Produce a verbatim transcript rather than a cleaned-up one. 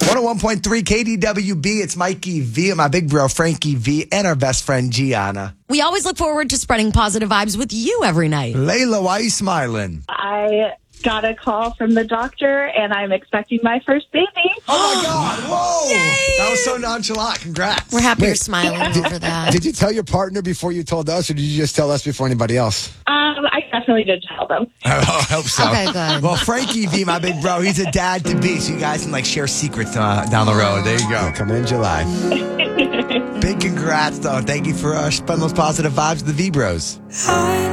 one oh one point three K D W B. It's Mikey V, my big bro Frankie V, and our best friend Gianna. We always look forward to spreading positive vibes with you every night. Layla, why are you smiling? I got a call from the doctor, and I'm expecting my first baby. Oh, my God. Whoa. Yay. That was so nonchalant. Congrats. We're happy Wait. you're smiling over that. Did you tell your partner before you told us, or did you just tell us before anybody else? Um, I definitely did tell them. I hope so. Okay, good. Well, Frankie V, my big bro, he's a dad to be, so you guys can like share secrets uh, down the road. There you go. Coming in July. Big congrats, though. Thank you for uh, spreading those positive vibes to the V Bros.